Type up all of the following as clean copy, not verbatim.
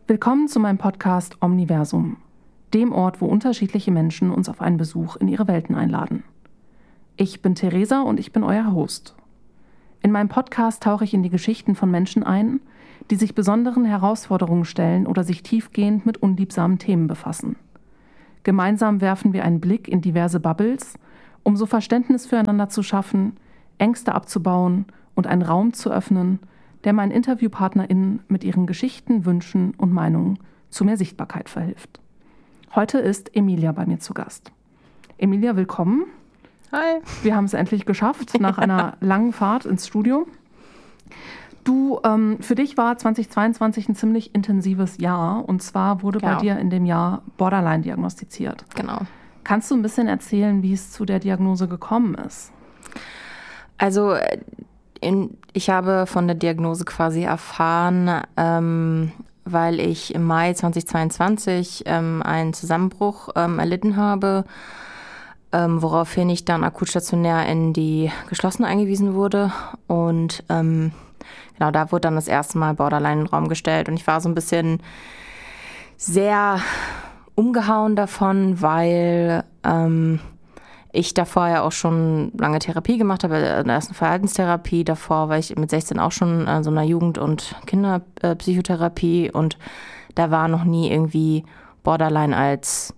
Willkommen zu meinem Podcast Omniversum, dem Ort, wo unterschiedliche Menschen uns auf einen Besuch in ihre Welten einladen. Ich bin Theresa und ich bin euer Host. In meinem Podcast tauche ich in die Geschichten von Menschen ein, die sich besonderen Herausforderungen stellen oder sich tiefgehend mit unliebsamen Themen befassen. Gemeinsam werfen wir einen Blick in diverse Bubbles, um so Verständnis füreinander zu schaffen, Ängste abzubauen und einen Raum zu öffnen, der meinen InterviewpartnerInnen mit ihren Geschichten, Wünschen und Meinungen zu mehr Sichtbarkeit verhilft. Heute ist Emilia bei mir zu Gast. Emilia, willkommen. Hi. Wir haben es endlich geschafft, nach einer langen Fahrt ins Studio. Du, für dich war 2022 ein ziemlich intensives Jahr. Und zwar wurde bei dir in dem Jahr Borderline diagnostiziert. Genau. Kannst du ein bisschen erzählen, wie es zu der Diagnose gekommen ist? Also ich habe von der Diagnose quasi erfahren, weil ich im Mai 2022 einen Zusammenbruch erlitten habe, woraufhin ich dann akutstationär in die Geschlossene eingewiesen wurde. Und genau, da wurde dann das erste Mal Borderline in den Raum gestellt. Und ich war so ein bisschen sehr umgehauen davon, weil ich davor ja auch schon lange Therapie gemacht habe, in der ersten Verhaltenstherapie. Davor war ich mit 16 auch schon in so einer Jugend- und Kinderpsychotherapie und da war noch nie irgendwie Borderline als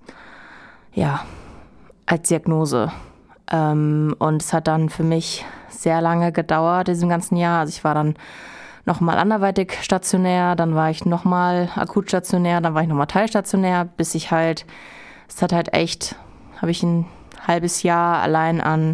Diagnose. Und es hat dann für mich sehr lange gedauert, diesem ganzen Jahr. Also ich war dann nochmal anderweitig stationär, dann war ich nochmal akut stationär, dann war ich nochmal teilstationär, bis ich halt, es hat halt echt, habe ich ein halbes Jahr allein an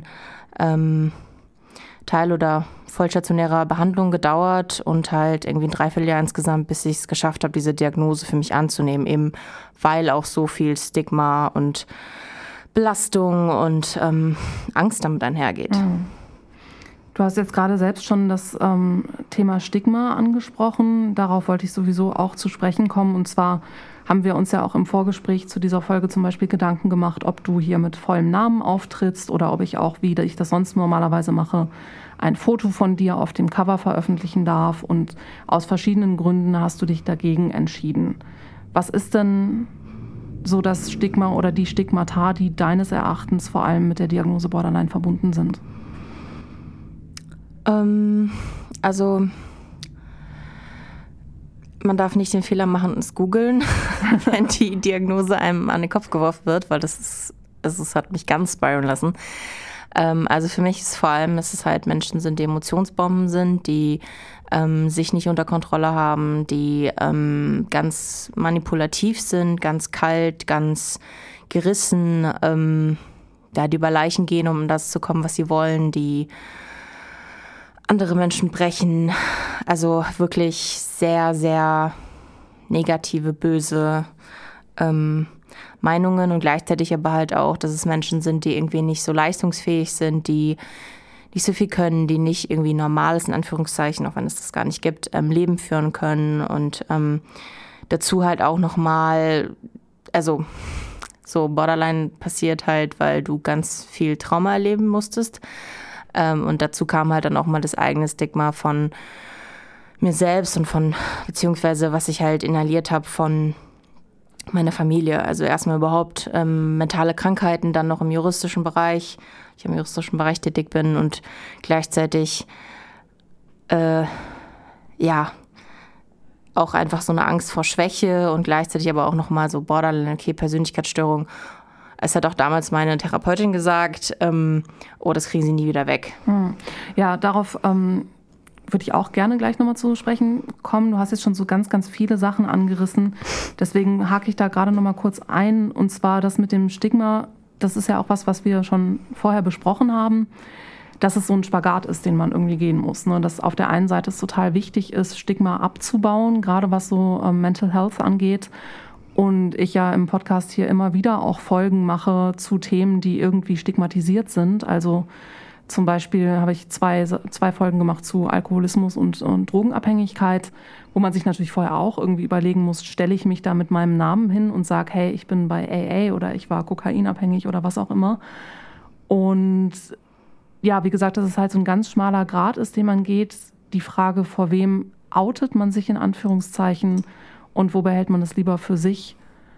teil- oder vollstationärer Behandlung gedauert und halt irgendwie ein Dreivierteljahr insgesamt, bis ich es geschafft habe, diese Diagnose für mich anzunehmen, eben weil auch so viel Stigma und Belastung und Angst damit einhergeht. Mhm. Du hast jetzt gerade selbst schon das Thema Stigma angesprochen. Darauf wollte ich sowieso auch zu sprechen kommen. Und zwar haben wir uns ja auch im Vorgespräch zu dieser Folge zum Beispiel Gedanken gemacht, ob du hier mit vollem Namen auftrittst oder ob ich auch, wie ich das sonst normalerweise mache, ein Foto von dir auf dem Cover veröffentlichen darf. Und aus verschiedenen Gründen hast du dich dagegen entschieden. Was ist denn so das Stigma oder die Stigmata, die deines Erachtens vor allem mit der Diagnose Borderline verbunden sind? Also man darf nicht den Fehler machen und es googeln, wenn die Diagnose einem an den Kopf geworfen wird, weil das hat mich ganz spiralen lassen. Also für mich ist vor allem, dass es halt Menschen sind, die Emotionsbomben sind, die sich nicht unter Kontrolle haben, die ganz manipulativ sind, ganz kalt, ganz gerissen, die über Leichen gehen, um das zu kommen, was sie wollen, die andere Menschen brechen, also wirklich sehr, sehr negative, böse Meinungen und gleichzeitig aber halt auch, dass es Menschen sind, die irgendwie nicht so leistungsfähig sind, die nicht so viel können, die nicht irgendwie normales, in Anführungszeichen, auch wenn es das gar nicht gibt, Leben führen können und dazu halt auch nochmal, also so Borderline passiert halt, weil du ganz viel Trauma erleben musstest. Und dazu kam halt dann auch mal das eigene Stigma von mir selbst und von, beziehungsweise was ich halt inhaliert habe von meiner Familie. Also erstmal überhaupt mentale Krankheiten, dann noch im juristischen Bereich, ich im juristischen Bereich tätig bin und gleichzeitig auch einfach so eine Angst vor Schwäche und gleichzeitig aber auch nochmal so Borderline, okay, Persönlichkeitsstörung. Es hat auch damals meine Therapeutin gesagt, das kriegen sie nie wieder weg. Ja, darauf würde ich auch gerne gleich nochmal zu sprechen kommen. Du hast jetzt schon so ganz, ganz viele Sachen angerissen. Deswegen hake ich da gerade nochmal kurz ein. Und zwar das mit dem Stigma, das ist ja auch was wir schon vorher besprochen haben, dass es so ein Spagat ist, den man irgendwie gehen muss. Ne? Dass auf der einen Seite es total wichtig ist, Stigma abzubauen, gerade was so Mental Health angeht. Und ich ja im Podcast hier immer wieder auch Folgen mache zu Themen, die irgendwie stigmatisiert sind. Also zum Beispiel habe ich zwei Folgen gemacht zu Alkoholismus und Drogenabhängigkeit, wo man sich natürlich vorher auch irgendwie überlegen muss, stelle ich mich da mit meinem Namen hin und sage, hey, ich bin bei AA oder ich war kokainabhängig oder was auch immer. Und ja, wie gesagt, dass es halt so ein ganz schmaler Grat ist, den man geht. Die Frage, vor wem outet man sich in Anführungszeichen und wo behält man das lieber für sich.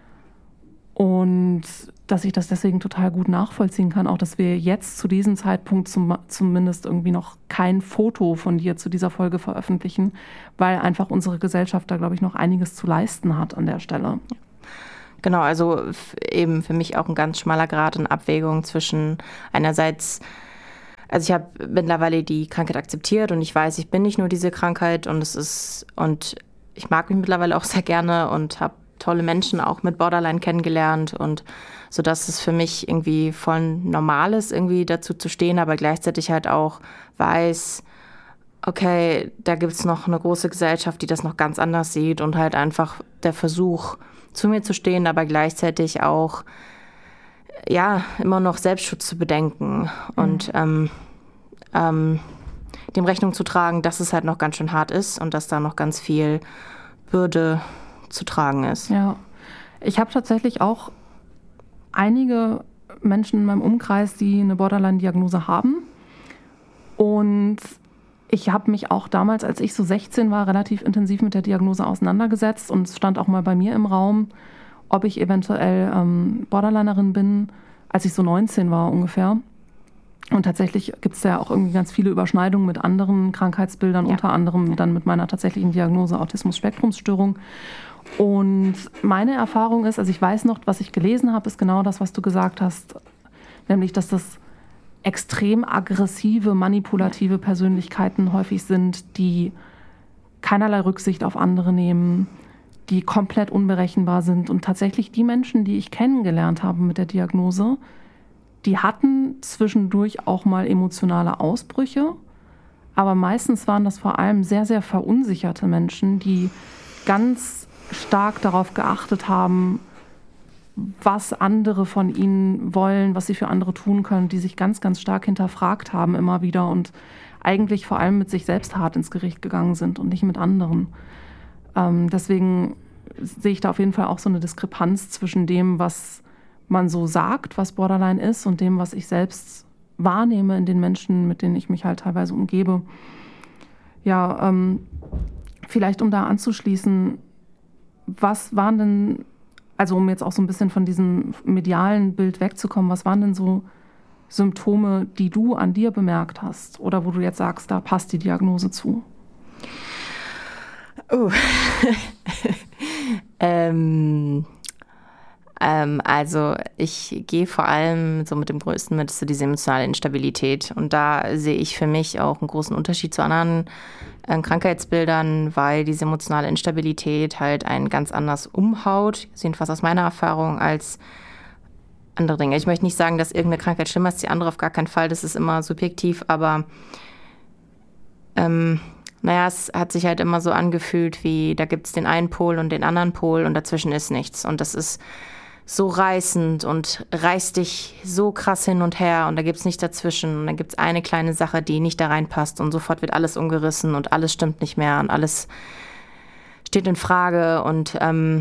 Und dass ich das deswegen total gut nachvollziehen kann, auch dass wir jetzt zu diesem Zeitpunkt zumindest irgendwie noch kein Foto von dir zu dieser Folge veröffentlichen, weil einfach unsere Gesellschaft da, glaube ich, noch einiges zu leisten hat an der Stelle. Genau, also eben für mich auch ein ganz schmaler Grat in Abwägung zwischen einerseits, also ich habe mittlerweile die Krankheit akzeptiert und ich weiß, ich bin nicht nur diese Krankheit und ich mag mich mittlerweile auch sehr gerne und habe tolle Menschen auch mit Borderline kennengelernt und so, dass es für mich irgendwie voll normal ist, irgendwie dazu zu stehen, aber gleichzeitig halt auch weiß, okay, da gibt es noch eine große Gesellschaft, die das noch ganz anders sieht und halt einfach der Versuch, zu mir zu stehen, aber gleichzeitig auch, ja, immer noch Selbstschutz zu bedenken und dem Rechnung zu tragen, dass es halt noch ganz schön hart ist und dass da noch ganz viel Bürde zu tragen ist. Ja, ich habe tatsächlich auch einige Menschen in meinem Umkreis, die eine Borderline-Diagnose haben. Und ich habe mich auch damals, als ich so 16 war, relativ intensiv mit der Diagnose auseinandergesetzt. Und es stand auch mal bei mir im Raum, ob ich eventuell Borderlinerin bin, als ich so 19 war ungefähr. Und tatsächlich gibt es ja auch irgendwie ganz viele Überschneidungen mit anderen Krankheitsbildern, unter anderem dann mit meiner tatsächlichen Diagnose Autismus-Spektrumsstörung. Und meine Erfahrung ist, also ich weiß noch, was ich gelesen habe, ist genau das, was du gesagt hast, nämlich, dass das extrem aggressive, manipulative Persönlichkeiten häufig sind, die keinerlei Rücksicht auf andere nehmen, die komplett unberechenbar sind. Und tatsächlich die Menschen, die ich kennengelernt habe mit der Diagnose, die hatten zwischendurch auch mal emotionale Ausbrüche, aber meistens waren das vor allem sehr, sehr verunsicherte Menschen, die ganz stark darauf geachtet haben, was andere von ihnen wollen, was sie für andere tun können, die sich ganz, ganz stark hinterfragt haben immer wieder und eigentlich vor allem mit sich selbst hart ins Gericht gegangen sind und nicht mit anderen. Deswegen sehe ich da auf jeden Fall auch so eine Diskrepanz zwischen dem, was man so sagt, was Borderline ist, und dem, was ich selbst wahrnehme in den Menschen, mit denen ich mich halt teilweise umgebe. Ja, vielleicht um da anzuschließen, was waren denn, also um jetzt auch so ein bisschen von diesem medialen Bild wegzukommen, was waren denn so Symptome, die du an dir bemerkt hast oder wo du jetzt sagst, da passt die Diagnose zu? Also ich gehe vor allem so mit dem Größten mit, so diese emotionale Instabilität. Und da sehe ich für mich auch einen großen Unterschied zu anderen Krankheitsbildern, weil diese emotionale Instabilität halt einen ganz anders umhaut, jedenfalls aus meiner Erfahrung, als andere Dinge. Ich möchte nicht sagen, dass irgendeine Krankheit schlimmer ist, die andere auf gar keinen Fall, das ist immer subjektiv, aber es hat sich halt immer so angefühlt, wie da gibt es den einen Pol und den anderen Pol und dazwischen ist nichts. Und das ist so reißend und reißt dich so krass hin und her und da gibt es nichts dazwischen. Und dann gibt es eine kleine Sache, die nicht da reinpasst und sofort wird alles umgerissen und alles stimmt nicht mehr und alles steht in Frage. Und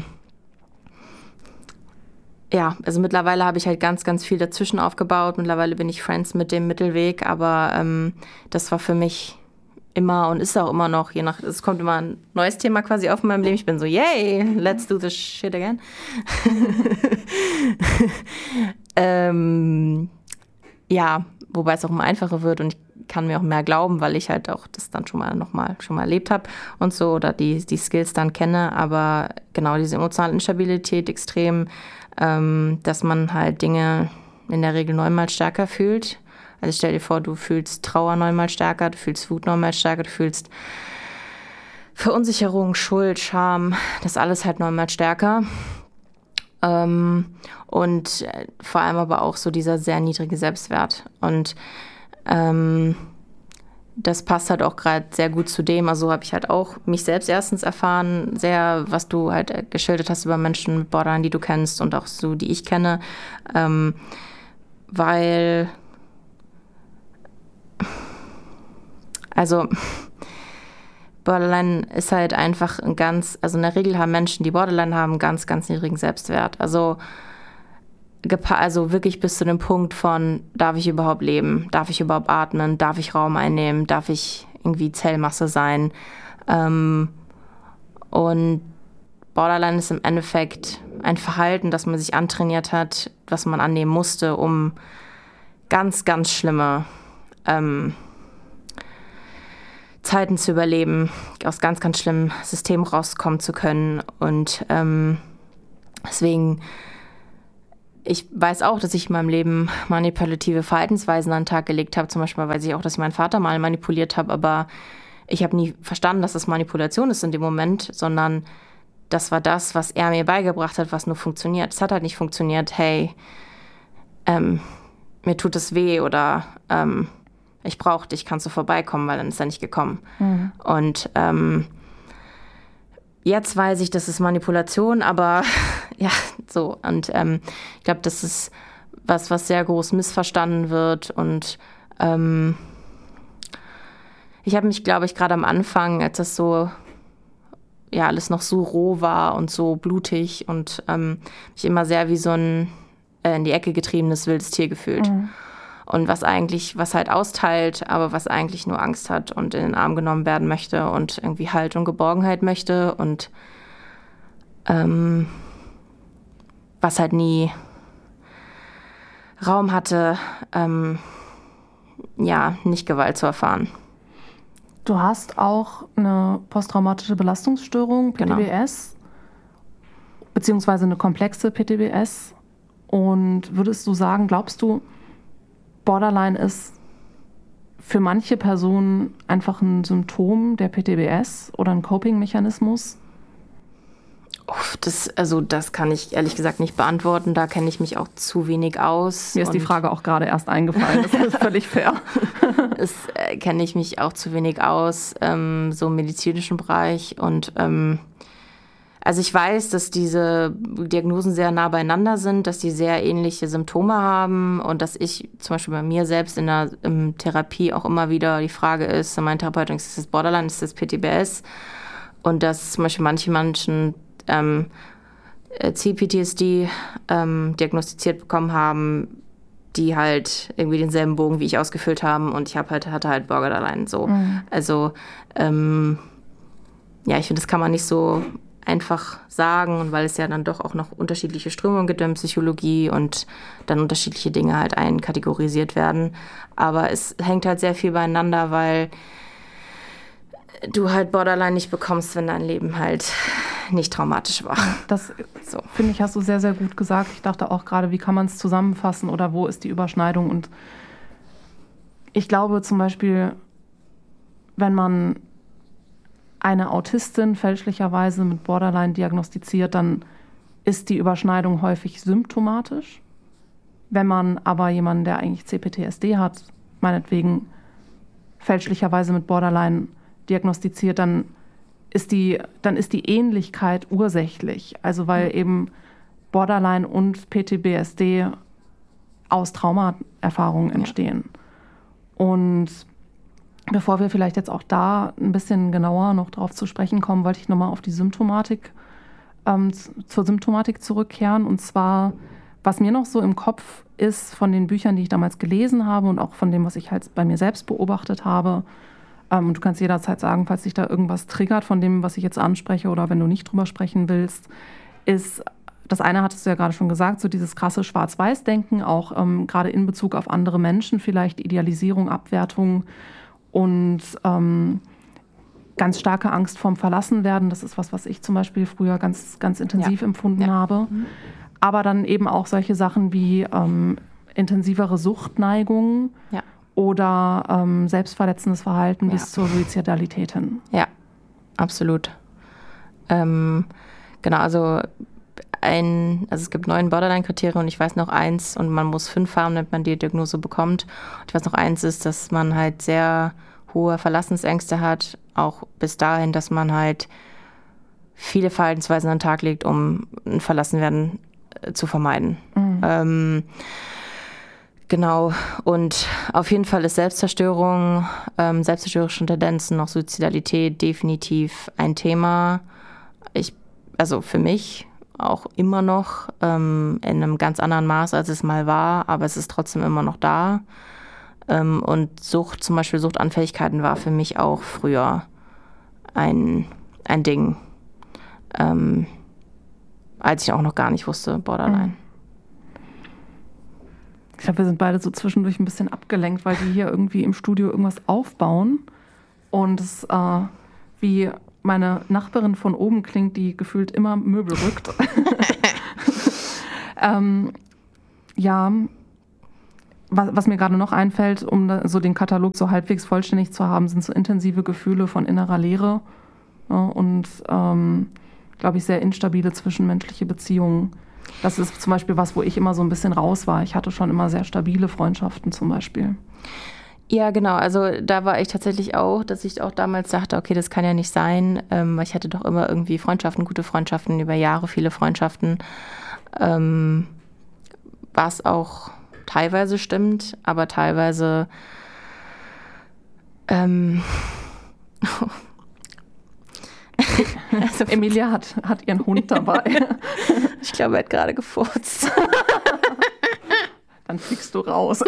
also mittlerweile habe ich halt ganz, ganz viel dazwischen aufgebaut. Mittlerweile bin ich Friends mit dem Mittelweg, aber das war für mich immer und ist auch immer noch, es kommt immer ein neues Thema quasi auf in meinem Leben. Ich bin so, yay, let's do this shit again. Wobei es auch immer einfacher wird und ich kann mir auch mehr glauben, weil ich halt auch das dann schon mal erlebt habe und so oder die Skills dann kenne. Aber genau diese emotionale Instabilität extrem, dass man halt Dinge in der Regel neunmal stärker fühlt. Also stell dir vor, du fühlst Trauer neunmal stärker, du fühlst Wut neunmal stärker, du fühlst Verunsicherung, Schuld, Scham, das alles halt neunmal stärker. Und vor allem aber auch so dieser sehr niedrige Selbstwert. Und das passt halt auch gerade sehr gut zu dem. Also habe ich halt auch mich selbst erstens erfahren, sehr, was du halt geschildert hast über Menschen mit Borderline, die du kennst und auch so, die ich kenne. Weil Borderline ist halt einfach in der Regel haben Menschen, die Borderline haben, ganz, ganz niedrigen Selbstwert. Also wirklich bis zu dem Punkt von, darf ich überhaupt leben? Darf ich überhaupt atmen? Darf ich Raum einnehmen? Darf ich irgendwie Zellmasse sein? Und Borderline ist im Endeffekt ein Verhalten, das man sich antrainiert hat, was man annehmen musste, um ganz, ganz schlimme Zeiten zu überleben, aus ganz, ganz schlimmen Systemen rauskommen zu können. Und deswegen, ich weiß auch, dass ich in meinem Leben manipulative Verhaltensweisen an den Tag gelegt habe. Zum Beispiel weiß ich auch, dass ich meinen Vater mal manipuliert habe, aber ich habe nie verstanden, dass das Manipulation ist in dem Moment, sondern das war das, was er mir beigebracht hat, was nur funktioniert. Es hat halt nicht funktioniert, hey, mir tut es weh oder ich brauche dich, kannst du vorbeikommen, weil dann ist er nicht gekommen. Mhm. Und jetzt weiß ich, das ist Manipulation, aber ja, so. Und ich glaube, das ist was sehr groß missverstanden wird. Und ich habe mich, glaube ich, gerade am Anfang, als das so, ja, alles noch so roh war und so blutig und mich immer sehr wie so ein in die Ecke getriebenes wildes Tier gefühlt. Mhm. Und was halt austeilt, aber was eigentlich nur Angst hat und in den Arm genommen werden möchte und irgendwie Halt und Geborgenheit möchte und was halt nie Raum hatte, nicht Gewalt zu erfahren. Du hast auch eine posttraumatische Belastungsstörung, PTBS, beziehungsweise eine komplexe PTBS. Und würdest du sagen, glaubst du, Borderline ist für manche Personen einfach ein Symptom der PTBS oder ein Coping-Mechanismus? Das kann ich ehrlich gesagt nicht beantworten. Da kenne ich mich auch zu wenig aus. Mir ist die Frage auch gerade erst eingefallen. Das ist völlig fair. Das kenne ich mich auch zu wenig aus, so im medizinischen Bereich. Und also ich weiß, dass diese Diagnosen sehr nah beieinander sind, dass die sehr ähnliche Symptome haben und dass ich zum Beispiel bei mir selbst in der Therapie auch immer wieder die Frage ist, mein Therapeut, ist das Borderline, ist das PTBS? Und dass zum Beispiel manche Menschen CPTSD diagnostiziert bekommen haben, die halt irgendwie denselben Bogen wie ich ausgefüllt haben und ich hatte halt Borderline so. Mhm. Also ich finde, das kann man nicht so einfach sagen, und weil es ja dann doch auch noch unterschiedliche Strömungen gibt in Psychologie und dann unterschiedliche Dinge halt einkategorisiert werden. Aber es hängt halt sehr viel beieinander, weil du halt Borderline nicht bekommst, wenn dein Leben halt nicht traumatisch war. Das, so, finde ich, hast du sehr, sehr gut gesagt. Ich dachte auch gerade, wie kann man es zusammenfassen oder wo ist die Überschneidung? Und ich glaube zum Beispiel, wenn man eine Autistin fälschlicherweise mit Borderline diagnostiziert, dann ist die Überschneidung häufig symptomatisch. Wenn man aber jemanden, der eigentlich CPTSD hat, meinetwegen fälschlicherweise mit Borderline diagnostiziert, dann ist die Ähnlichkeit ursächlich. Also weil eben Borderline und PTBSD aus Traumaerfahrungen entstehen. Ja. Und bevor wir vielleicht jetzt auch da ein bisschen genauer noch drauf zu sprechen kommen, wollte ich nochmal auf die Symptomatik, zur Symptomatik zurückkehren. Und zwar, was mir noch so im Kopf ist von den Büchern, die ich damals gelesen habe und auch von dem, was ich halt bei mir selbst beobachtet habe. Und du kannst jederzeit sagen, falls dich da irgendwas triggert von dem, was ich jetzt anspreche oder wenn du nicht drüber sprechen willst, ist, das eine hattest du ja gerade schon gesagt, so dieses krasse Schwarz-Weiß-Denken, auch gerade in Bezug auf andere Menschen, vielleicht Idealisierung, Abwertung und ganz starke Angst vorm Verlassenwerden. Das ist was ich zum Beispiel früher ganz, ganz intensiv empfunden habe. Mhm. Aber dann eben auch solche Sachen wie intensivere Suchtneigungen oder selbstverletzendes Verhalten bis zur Suizidalität hin. Ja, absolut. Genau, also es gibt 9 Borderline-Kriterien und ich weiß noch eins, und man muss 5 haben, damit man die Diagnose bekommt. Und ich weiß noch eins ist, dass man halt sehr hohe Verlassensängste hat, auch bis dahin, dass man halt viele Verhaltensweisen an den Tag legt, um ein Verlassenwerden zu vermeiden. Mhm. Genau, und auf jeden Fall ist Selbstzerstörung, selbstzerstörerische Tendenzen, auch Suizidalität definitiv ein Thema. Also für mich auch immer noch in einem ganz anderen Maß, als es mal war, aber es ist trotzdem immer noch da. Und Sucht, zum Beispiel Suchtanfälligkeiten, war für mich auch früher ein Ding. als ich auch noch gar nicht wusste, Borderline. Ich glaube, wir sind beide so zwischendurch ein bisschen abgelenkt, weil die hier irgendwie im Studio irgendwas aufbauen. Und es wie meine Nachbarin von oben klingt, die gefühlt immer Möbel rückt. Ja, was mir gerade noch einfällt, um so den Katalog so halbwegs vollständig zu haben, sind so intensive Gefühle von innerer Leere und, glaube ich, sehr instabile zwischenmenschliche Beziehungen. Das ist zum Beispiel was, wo ich immer so ein bisschen raus war. Ich hatte schon immer sehr stabile Freundschaften zum Beispiel. Ja, genau. Also da war ich tatsächlich auch, dass ich auch damals dachte, okay, das kann ja nicht sein. Weil ich hatte doch immer irgendwie Freundschaften, gute Freundschaften, über Jahre viele Freundschaften. Was auch teilweise stimmt, aber teilweise also Emilia hat ihren Hund dabei. Ich glaube, er hat gerade gefurzt. Dann fliegst du raus.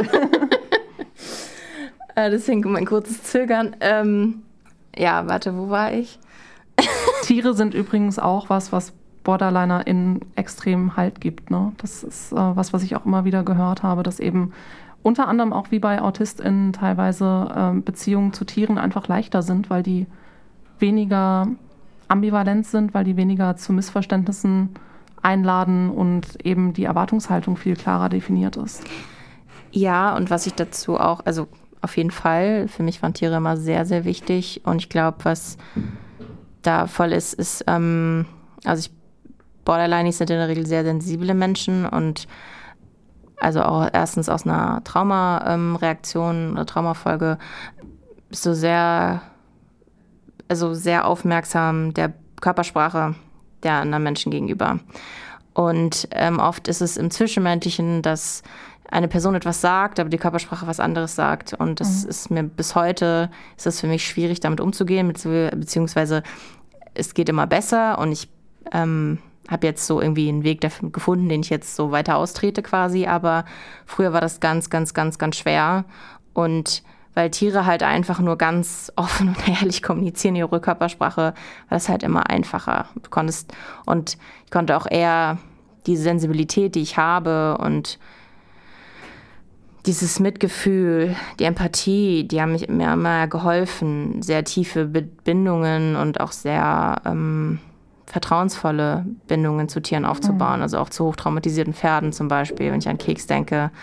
Deswegen mein kurzes Zögern. Ja, warte, wo war ich? Tiere sind übrigens auch was BorderlinerInnen extrem Halt gibt. Ne? Das ist was ich auch immer wieder gehört habe, dass eben unter anderem auch wie bei AutistInnen teilweise Beziehungen zu Tieren einfach leichter sind, weil die weniger ambivalent sind, weil die weniger zu Missverständnissen einladen und eben die Erwartungshaltung viel klarer definiert ist. Ja, und was ich dazu auch, also auf jeden Fall, für mich waren Tiere immer sehr, sehr wichtig. Und ich glaube, was da voll ist, Borderlines sind in der Regel sehr sensible Menschen und also auch erstens aus einer Traumareaktion oder Traumafolge bist du sehr aufmerksam der Körpersprache der anderen Menschen gegenüber. Und oft ist es im Zwischenmenschlichen, dass eine Person etwas sagt, aber die Körpersprache was anderes sagt. Und das ist mir bis heute, ist es für mich schwierig, damit umzugehen, beziehungsweise es geht immer besser und ich habe jetzt so irgendwie einen Weg dafür gefunden, den ich jetzt so weiter austrete quasi, aber früher war das ganz, ganz, ganz, ganz schwer und weil Tiere halt einfach nur ganz offen und ehrlich kommunizieren, ihre Körpersprache, war das halt immer einfacher. Ich konnte auch eher diese Sensibilität, die ich habe und dieses Mitgefühl, die Empathie, die haben mir immer geholfen, sehr tiefe Bindungen und auch sehr vertrauensvolle Bindungen zu Tieren aufzubauen, also auch zu hochtraumatisierten Pferden zum Beispiel, wenn ich an Keks denke,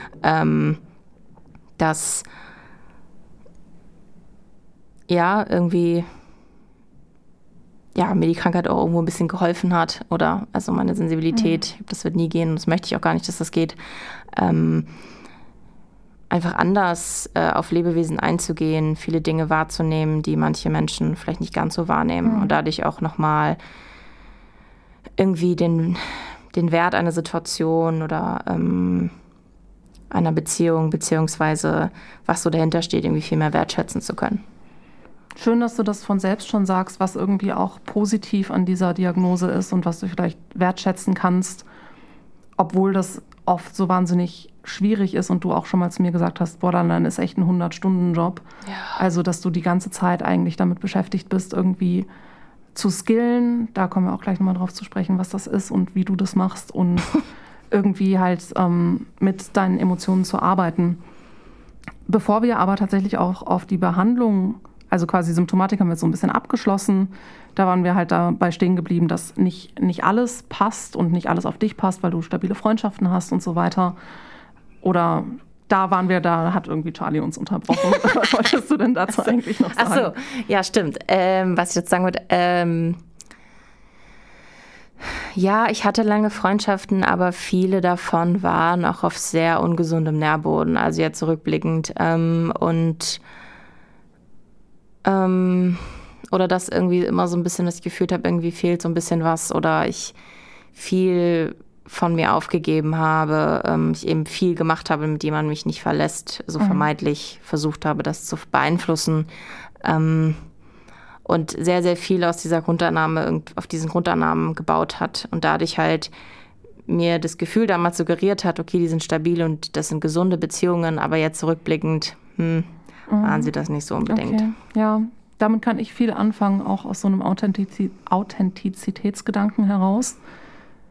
dass ja irgendwie mir die Krankheit auch irgendwo ein bisschen geholfen hat oder also meine Sensibilität, das wird nie gehen und das möchte ich auch gar nicht, dass das geht, einfach anders auf Lebewesen einzugehen, viele Dinge wahrzunehmen, die manche Menschen vielleicht nicht ganz so wahrnehmen und dadurch auch nochmal irgendwie den Wert einer Situation oder einer Beziehung, beziehungsweise was so dahinter steht, irgendwie viel mehr wertschätzen zu können. Schön, dass du das von selbst schon sagst, was irgendwie auch positiv an dieser Diagnose ist und was du vielleicht wertschätzen kannst, obwohl das oft so wahnsinnig schwierig ist und du auch schon mal zu mir gesagt hast, Borderline ist echt ein 100-Stunden-Job. Ja. Also, dass du die ganze Zeit eigentlich damit beschäftigt bist, irgendwie zu skillen. Da kommen wir auch gleich nochmal drauf zu sprechen, was das ist und wie du das machst und irgendwie halt mit deinen Emotionen zu arbeiten. Bevor wir aber tatsächlich auch auf die Behandlung, also quasi Symptomatik haben wir jetzt so ein bisschen abgeschlossen, da waren wir halt dabei stehen geblieben, dass nicht alles passt und nicht alles auf dich passt, weil du stabile Freundschaften hast und so weiter. Oder da hat irgendwie Charlie uns unterbrochen. Was wolltest du denn dazu eigentlich noch sagen? Ach so, ja, stimmt. Was ich jetzt sagen würde, ja, ich hatte lange Freundschaften, aber viele davon waren auch auf sehr ungesundem Nährboden, also jetzt zurückblickend. Oder dass irgendwie immer so ein bisschen, dass ich gefühlt habe, irgendwie fehlt so ein bisschen was oder ich viel von mir aufgegeben habe, ich eben viel gemacht habe, mit dem man mich nicht verlässt, so vermeintlich versucht habe, das zu beeinflussen. Und sehr, sehr viel aus dieser Grundannahme, auf diesen Grundannahmen gebaut hat und dadurch halt mir das Gefühl damals suggeriert hat, okay, die sind stabil und das sind gesunde Beziehungen, aber jetzt zurückblickend, waren sie das nicht so unbedingt. Okay. Ja, damit kann ich viel anfangen, auch aus so einem Authentizitätsgedanken heraus.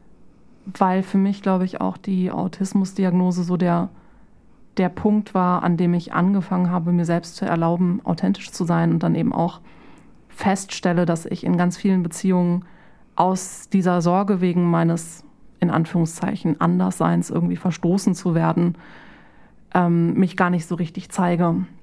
weil für mich, glaube ich, auch die Autismusdiagnose so der Punkt war, an dem ich angefangen habe, mir selbst zu erlauben, authentisch zu sein und dann eben auch feststelle, dass ich in ganz vielen Beziehungen aus dieser Sorge wegen meines, in Anführungszeichen, Andersseins irgendwie verstoßen zu werden, mich gar nicht so richtig zeige.